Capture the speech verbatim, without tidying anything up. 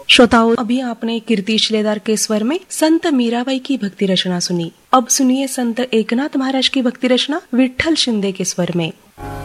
श्रोताओं, अभी आपने कीर्ति शिलेदार के स्वर में संत मीराबाई की भक्ति रचना सुनी। अब सुनिए संत एकनाथ महाराज की भक्ति रचना विठ्ठल शिंदे के स्वर में।